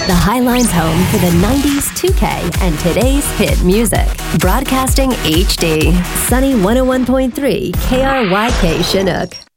The Highline's home for the 90s, 2K, and today's hit music. Broadcasting HD. Sunny 101.3 KRYK Chinook.